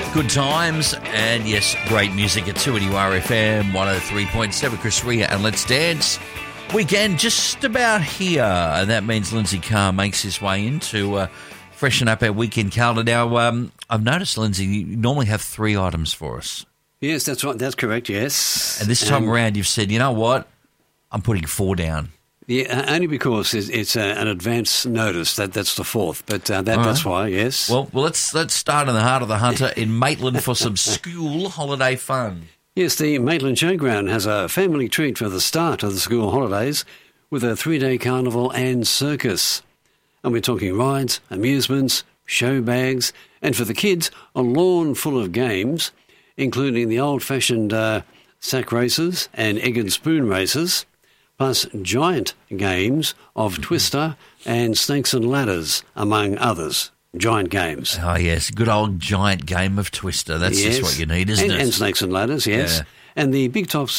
Good times, and yes, great music at 2NURFM 103.7. Chris Rea and Let's Dance. Weekend just about here, and that means Lindsay Carr makes his way in to freshen up our weekend calendar. Now, I've noticed, Lindsay, you normally have 3 items for us. Yes, that's right. That's correct, yes. And this time around, you've said, you know what, I'm putting 4 down. Yeah, only because it's an advance notice. That's the 4th, but that's why, yes. Well, let's start in the heart of the hunter in Maitland for some school holiday fun. Yes, the Maitland Showground has a family treat for the start of the school holidays with a 3-day carnival and circus. And we're talking rides, amusements, show bags, and for the kids, a lawn full of games, including the old-fashioned sack races and egg and spoon races, plus giant games of Twister and Snakes and Ladders, among others. Giant games. Oh, yes. Good old giant game of Twister. That's just what you need, isn't it? And Snakes and Ladders, yes. Yeah. And the Big Top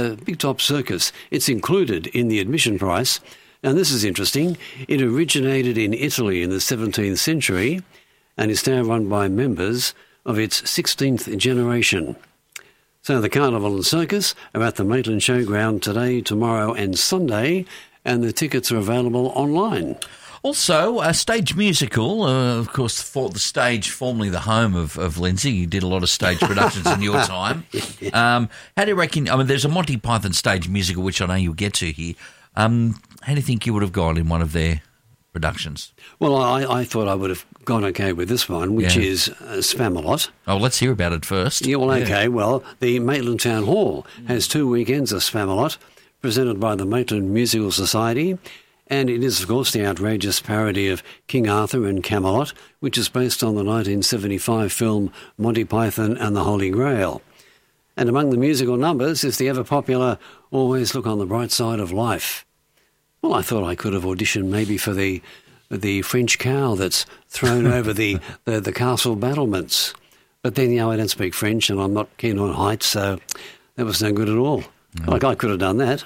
Circus, it's included in the admission price. And this is interesting. It originated in Italy in the 17th century and is now run by members of its 16th generation. So the Carnival and Circus are at the Maitland Showground today, tomorrow and Sunday, and the tickets are available online. Also, a stage musical, of course, for the stage, formerly the home of Lindsay. You did a lot of stage productions in your time. How do you reckon, I mean, there's a Monty Python stage musical, which I know you'll get to here. How do you think you would have gone in one of their productions? Well, I thought I would have gone okay with this one, which is Spamalot. Oh, let's hear about it first. Yeah, well, okay. Well, the Maitland Town Hall has 2 weekends of Spamalot, presented by the Maitland Musical Society, and it is, of course, the outrageous parody of King Arthur and Camelot, which is based on the 1975 film Monty Python and the Holy Grail. And among the musical numbers is the ever-popular Always Look on the Bright Side of Life. Well, I thought I could have auditioned maybe for the French cow that's thrown over the castle battlements. But then, I don't speak French and I'm not keen on heights, so that was no good at all. No. Like, I could have done that.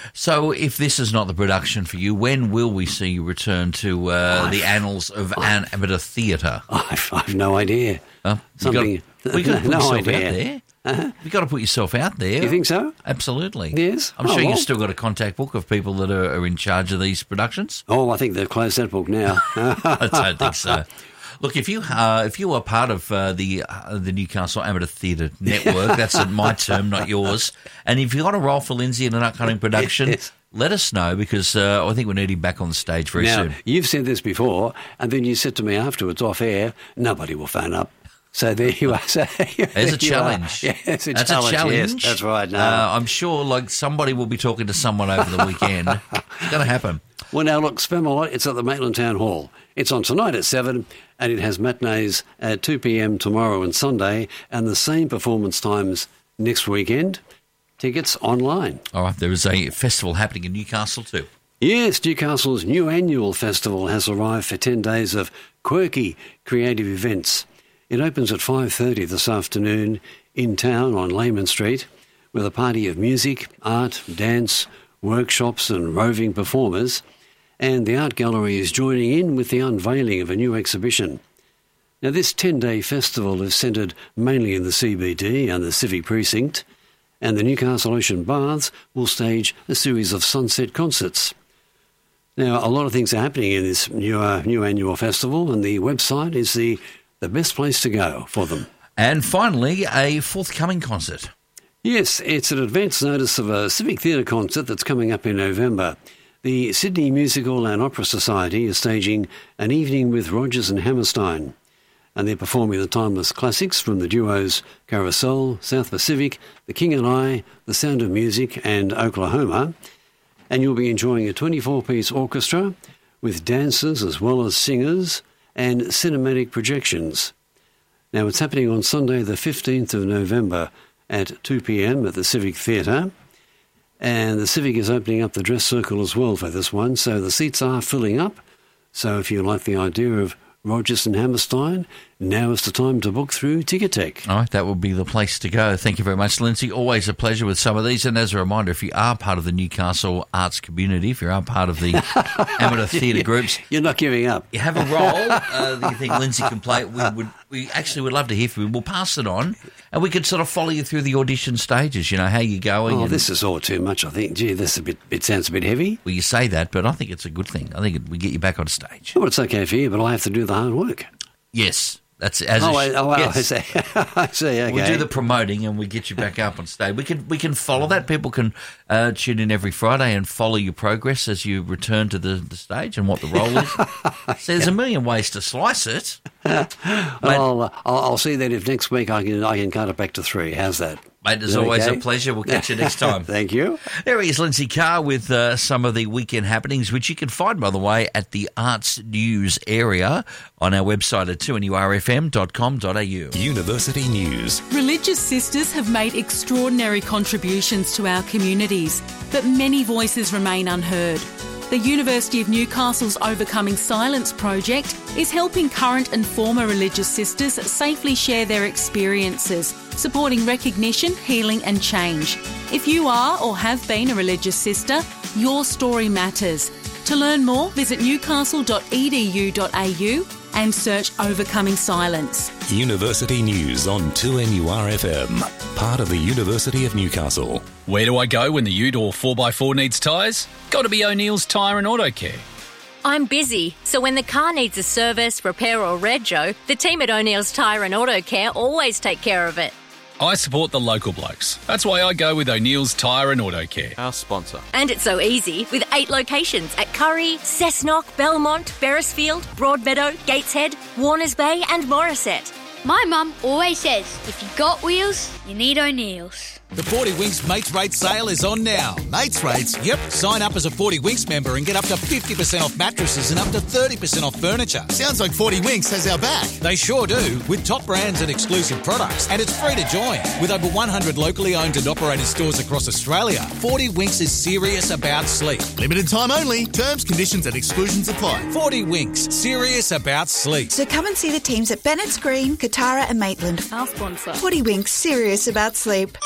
So if this is not the production for you, when will we see you return to the annals of amateur theatre? I've no idea. Something. You've got to put yourself out there. You've got to put yourself out there. You think so? Absolutely. Yes. I'm sure you've still got a contact book of people that are in charge of these productions. Oh, I think they've closed that book now. I don't think so. Look, if you are part of the Newcastle Amateur Theatre Network, that's my term, not yours, and if you've got a role for Lindsay in an upcoming production, let us know, because I think we need him back on the stage very soon. You've said this before, and then you said to me afterwards off air, nobody will phone up. So there you are. There's a challenge. Yeah, that's a challenge. Yes, that's right. No. I'm sure somebody will be talking to someone over the weekend. It's going to happen. Well, now, look, Spamalot, it's at the Maitland Town Hall. It's on tonight at 7, and it has matinees at 2 p.m. tomorrow and Sunday, and the same performance times next weekend. Tickets online. All right, there is a festival happening in Newcastle too. Yes, Newcastle's new annual festival has arrived for 10 days of quirky, creative events. It opens at 5:30 this afternoon in town on Lehman Street with a party of music, art, dance, workshops and roving performers, and the art gallery is joining in with the unveiling of a new exhibition. Now, this 10-day festival is centred mainly in the CBD and the Civic Precinct, and the Newcastle Ocean Baths will stage a series of sunset concerts. Now, a lot of things are happening in this new annual festival, and the website is the best place to go for them. And finally, a forthcoming concert. Yes, it's an advance notice of a civic theatre concert that's coming up in November. The Sydney Musical and Opera Society is staging an evening with Rodgers and Hammerstein, and they're performing the timeless classics from the duos Carousel, South Pacific, The King and I, The Sound of Music and Oklahoma, and you'll be enjoying a 24-piece orchestra with dancers as well as singers and cinematic projections. Now, it's happening on Sunday the 15th of November at 2 p.m. at the Civic Theatre, and the Civic is opening up the dress circle as well for this one, so the seats are filling up. So if you like the idea of Rodgers and Hammerstein now is the time to book through Ticketek. All right, that would be the place to go. Thank you very much, Lindsay. Always a pleasure with some of these. And as a reminder, if you are part of the Newcastle arts community, if you are part of the amateur theatre groups, You're not giving up. you have a role that you think Lindsay can play, we actually would love to hear from you. We'll pass it on, and we could sort of follow you through the audition stages, how you're going. Oh, this is all too much, I think. Gee, this is it sounds a bit heavy. Well, you say that, but I think it's a good thing. I think we get you back on stage. Well, it's okay for you, but I have to do the hard work. Yes. That's as yes. I see. Okay. We do the promoting and we get you back up on stage. We can follow that. People can tune in every Friday and follow your progress as you return to the stage and what the role is. So there's a million ways to slice it. I'll see that if next week I can cut it back to 3. How's that? Mate, it's always a pleasure. We'll catch you next time. Thank you. There he is, Lindsay Carr, with some of the weekend happenings, which you can find, by the way, at the Arts News area on our website at 2NURFM.com.au. University News. Religious sisters have made extraordinary contributions to our communities, but many voices remain unheard. The University of Newcastle's Overcoming Silence project is helping current and former religious sisters safely share their experiences, supporting recognition, healing and change. If you are or have been a religious sister, your story matters. To learn more, visit newcastle.edu.au and search Overcoming Silence. University News on 2NURFM, part of the University of Newcastle. Where do I go when the ute or 4x4 needs tyres? Got to be O'Neill's Tyre and Auto Care. I'm busy, so when the car needs a service, repair or rego, the team at O'Neill's Tyre and Auto Care always take care of it. I support the local blokes. That's why I go with O'Neill's Tyre and Auto Care. Our sponsor. And it's so easy with 8 locations at Curry, Cessnock, Belmont, Beresfield, Broadmeadow, Gateshead, Warners Bay and Morisset. My mum always says, if you got wheels, you need O'Neill's. The 40 Winks Mates Rates sale is on now. Mates Rates? Yep. Sign up as a 40 Winks member and get up to 50% off mattresses and up to 30% off furniture. Sounds like 40 Winks has our back. They sure do, with top brands and exclusive products. And it's free to join. With over 100 locally owned and operated stores across Australia, 40 Winks is serious about sleep. Limited time only. Terms, conditions and exclusions apply. 40 Winks, serious about sleep. So come and see the teams at Bennett's Green, Katara and Maitland. Our sponsor. 40 Winks, serious about sleep.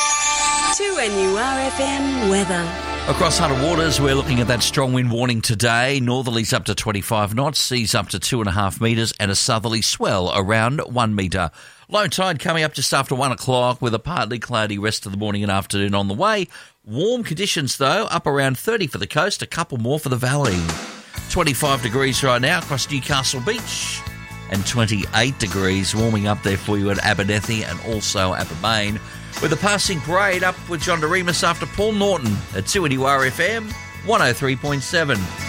2NURFM weather. Across Hunter Waters, we're looking at that strong wind warning today. Northerlies up to 25 knots, seas up to 2.5 metres, and a southerly swell around 1 metre. Low tide coming up just after 1 o'clock with a partly cloudy rest of the morning and afternoon on the way. Warm conditions, though, up around 30 for the coast, a couple more for the valley. 25 degrees right now across Newcastle Beach, and 28 degrees warming up there for you at Abernethy and also Abermain. With the passing parade up with John DeRemus after Paul Norton at 2NURFM 103.7.